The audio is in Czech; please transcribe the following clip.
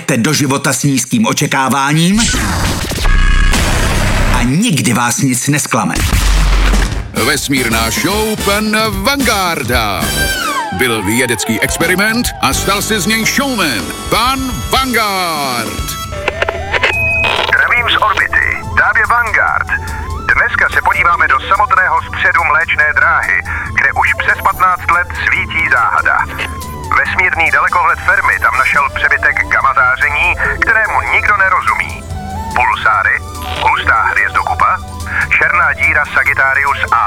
Jdete do života s nízkým očekáváním a nikdy vás nic nesklame. Vesmírná show pana Vanguarda. Byl vědecký experiment a stal se z něj showman. Pan Vanguard. Zdravím z orbity. Tábě Vanguard. Dneska se podíváme do samotného středu Mléčné dráhy, kde už přes 15 let svítí záhada. Vesmírný dalekohled Fermi tam našel přebytek gamma záření, kterému nikdo nerozumí. Pulsáry, hustá hvězdokupa, černá díra Sagittarius A